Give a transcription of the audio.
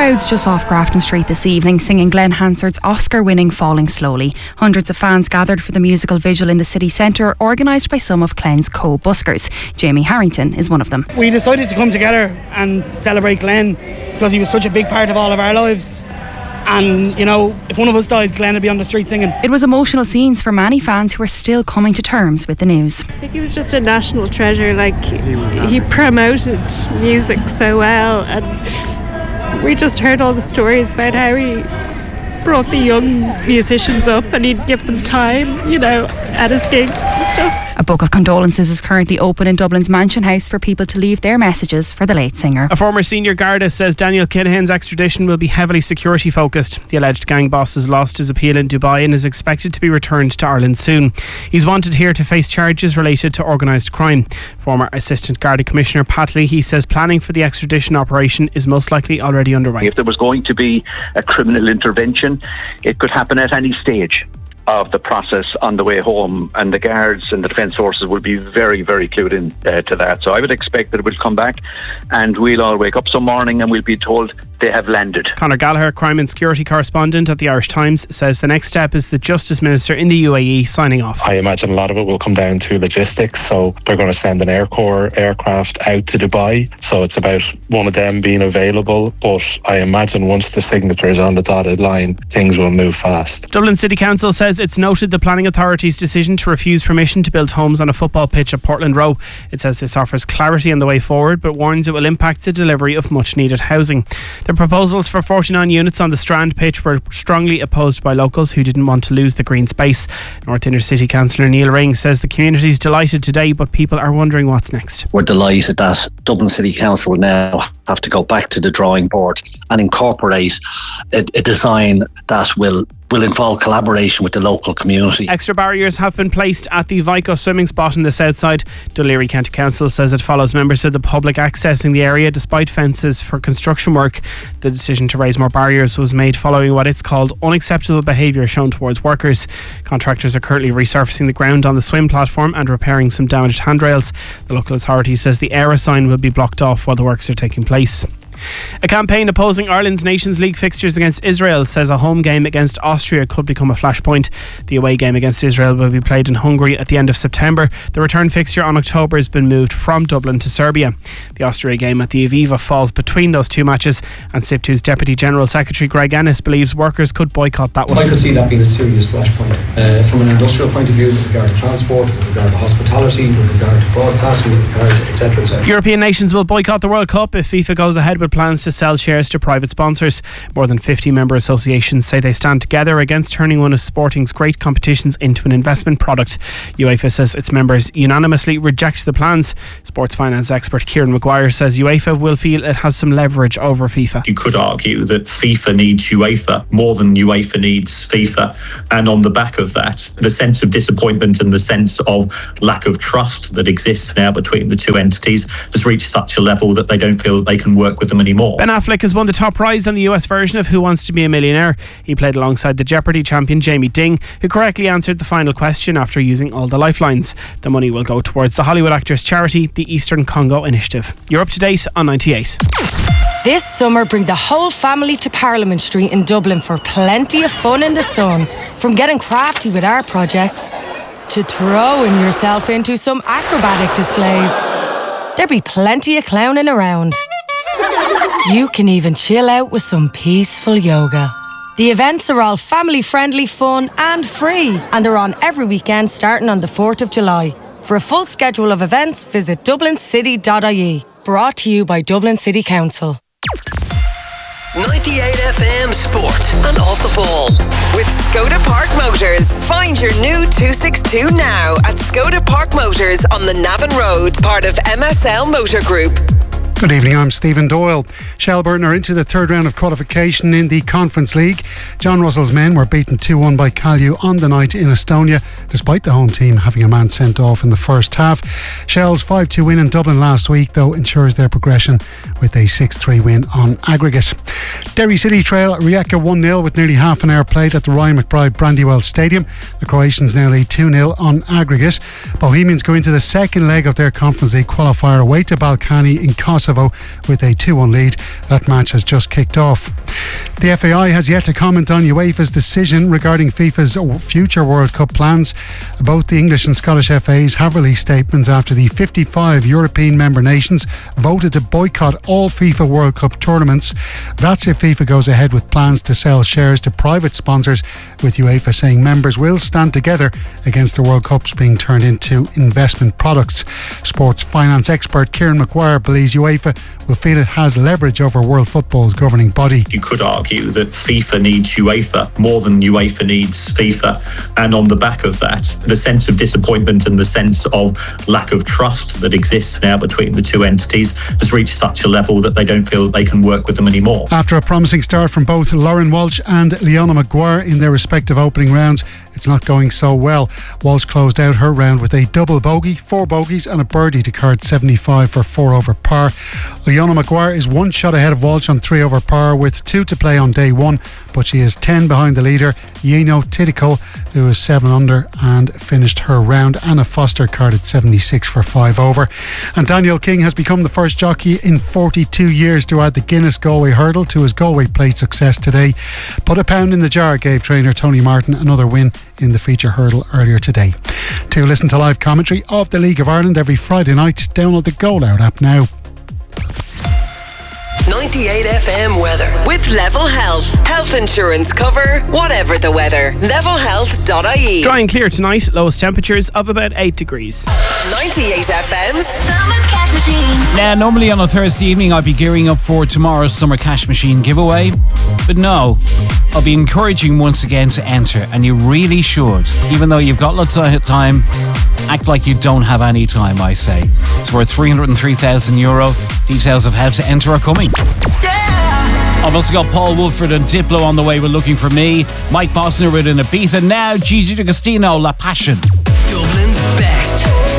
Crowds just off Grafton Street this evening singing Glenn Hansard's Oscar-winning Falling Slowly. Hundreds of fans gathered for the musical vigil in the city centre, organised by some of Glenn's co-buskers. Jamie Harrington is one of them. We decided to come together and celebrate Glenn because he was such a big part of all of our lives. And, you know, if one of us died, Glenn would be on the street singing. It was emotional scenes for many fans who are still coming to terms with the news. I think he was just a national treasure. Like, he promoted music so well, and we just heard all the stories about how he brought the young musicians up and he'd give them time, you know, at his gigs and stuff. A book of condolences is currently open in Dublin's Mansion House for people to leave their messages for the late singer. A former senior Garda says Daniel Kinahan's extradition will be heavily security focused. The alleged gang boss has lost his appeal in Dubai and is expected to be returned to Ireland soon. He's wanted here to face charges related to organised crime. Former Assistant Garda Commissioner Pat Leahy says planning for the extradition operation is most likely already underway. If there was going to be a criminal intervention, it could happen at any stage of the process on the way home, and the guards and the defence forces will be very, very clued in to that. So I would expect that it will come back and we'll all wake up some morning and we'll be told they have landed. Conor Gallagher, crime and security correspondent at the Irish Times, says the next step is the Justice Minister in the UAE signing off. I imagine a lot of it will come down to logistics, so they're going to send an Air Corps aircraft out to Dubai, so it's about one of them being available, but I imagine once the signature is on the dotted line, things will move fast. Dublin City Council says it's noted the planning authority's decision to refuse permission to build homes on a football pitch at Portland Row. It says this offers clarity on the way forward, but warns it will impact the delivery of much needed housing. The proposals for 49 units on the Strand pitch were strongly opposed by locals who didn't want to lose the green space. North Inner City Councillor Neil Ring says the community is delighted today, but people are wondering what's next. We're delighted that Dublin City Council will now have to go back to the drawing board and incorporate a design that will involve collaboration with the local community. Extra barriers have been placed at the Vico swimming spot on the south side. Dún Laoghaire County Council says it follows members of the public accessing the area despite fences for construction work. The decision to raise more barriers was made following what it's called unacceptable behaviour shown towards workers. Contractors are currently resurfacing the ground on the swim platform and repairing some damaged handrails. The local authority says the ERA sign will be blocked off while the works are taking place. A campaign opposing Ireland's Nations League fixtures against Israel says a home game against Austria could become a flashpoint. The away game against Israel will be played in Hungary at the end of September. The return fixture on October has been moved from Dublin to Serbia. The Austria game at the Aviva falls between those two matches, and SIPTU's Deputy General Secretary Greg Ennis believes workers could boycott that one. I could see that being a serious flashpoint from an industrial point of view, with regard to transport, with regard to hospitality, with regard to broadcasting, with regard to etc. etc. European nations will boycott the World Cup if FIFA goes ahead with plans to sell shares to private sponsors. More than 50 member associations say they stand together against turning one of sporting's great competitions into an investment product. UEFA says its members unanimously reject the plans. Sports finance expert Kieran Maguire says UEFA will feel it has some leverage over FIFA. You could argue that FIFA needs UEFA more than UEFA needs FIFA, and on the back of that, the sense of disappointment and the sense of lack of trust that exists now between the two entities has reached such a level that they don't feel that they can work with them anymore. Ben Affleck has won the top prize on the US version of Who Wants to Be a Millionaire. He played alongside the Jeopardy champion Jamie Ding, who correctly answered the final question after using all the lifelines. The money will go towards the Hollywood actors' charity, the Eastern Congo Initiative. You're up to date on 98. This summer, bring the whole family to Parliament Street in Dublin for plenty of fun in the sun. From getting crafty with art projects to throwing yourself into some acrobatic displays. There'll be plenty of clowning around. You can even chill out with some peaceful yoga. The events are all family-friendly, fun and free, and they're on every weekend starting on the 4th of July. For a full schedule of events, visit dublincity.ie. Brought to you by Dublin City Council. 98 FM Sport and Off the Ball with Skoda Park Motors. Find your new 262 now at Skoda Park Motors on the Navan Road, part of MSL Motor Group. Good evening, I'm Stephen Doyle. Shelbourne are into the third round of qualification in the Conference League. John Russell's men were beaten 2-1 by Callew on the night in Estonia, despite the home team having a man sent off in the first half. Shell's 5-2 win in Dublin last week, though, ensures their progression with a 6-3 win on aggregate. Derry City trail Rijeka 1-0 with nearly half an hour played at the Ryan McBride Brandywell Stadium. The Croatians now lead 2-0 on aggregate. Bohemians go into the second leg of their Conference League qualifier away to Balkany in Kosovo Kosovo with a 2-1 lead. That match has just kicked off. The FAI has yet to comment on UEFA's decision regarding FIFA's future World Cup plans. Both the English and Scottish FAs have released statements after the 55 European member nations voted to boycott all FIFA World Cup tournaments. That's if FIFA goes ahead with plans to sell shares to private sponsors, with UEFA saying members will stand together against the World Cups being turned into investment products. Sports finance expert Kieran Maguire believes UEFA will feel it has leverage over world football's governing body. You could argue that FIFA needs UEFA more than UEFA needs FIFA, and on the back of that, the sense of disappointment and the sense of lack of trust that exists now between the two entities has reached such a level that they don't feel that they can work with them anymore. After a promising start from both Lauren Walsh and Leona Maguire in their respective opening rounds, it's not going so well. Walsh closed out her round with a double bogey, 4 bogeys and a birdie to card 75 for 4 over par. Leona Maguire is 1 shot ahead of Walsh on 3 over par with 2 to play on day 1, but she is 10 behind the leader, Yeno Tidikul, who is 7 under and finished her round. Anna Foster carded 76 for 5 over. And Daniel King has become the first jockey in 42 years to add the Guinness Galway Hurdle to his Galway Plate success today. Put a pound in the jar gave trainer Tony Martin another win in the feature hurdle earlier today. To listen to live commentary of the League of Ireland every Friday night, download the Go Loud app now. 98 FM weather with Level Health. Health insurance cover, whatever the weather. Levelhealth.ie. Dry and clear tonight, lowest temperatures of about 8 degrees. 98 FM's Summer Cash Machine. Now, normally on a Thursday evening, I'd be gearing up for tomorrow's Summer Cash Machine giveaway. But no, I'll be encouraging once again to enter, and you really should. Even though you've got lots of time, act like you don't have any time, I say. It's worth €303,000. Details of how to enter are coming. I've also got Paul Woolford and Diplo on the way with Looking For Me. Mike Bosner with an Ibiza now. Gigi D'Agostino, La Passion. Dublin's best.